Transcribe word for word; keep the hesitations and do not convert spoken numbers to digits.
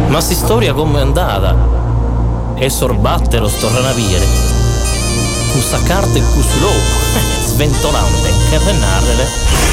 Ma sti storia come è andata? E sorbatte lo stornaviere. Questa carta e cusulò, sventolante, che renarle.